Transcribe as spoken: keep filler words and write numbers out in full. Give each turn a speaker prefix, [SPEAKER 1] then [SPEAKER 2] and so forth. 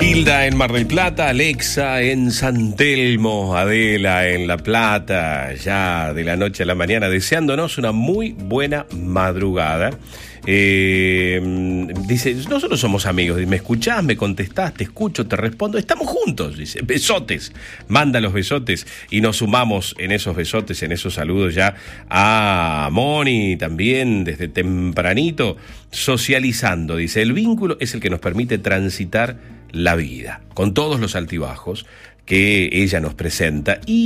[SPEAKER 1] Hilda en Mar del Plata, Alexa en San Telmo, Adela en La Plata, ya de la noche a la mañana, deseándonos una muy buena madrugada. Eh, dice, nosotros somos amigos, me escuchás, me contestás, te escucho, te respondo, estamos juntos, dice, besotes, manda los besotes y nos sumamos en esos besotes, en esos saludos ya a Moni también desde tempranito, socializando, dice, el vínculo es el que nos permite transitar la vida, con todos los altibajos que ella nos presenta y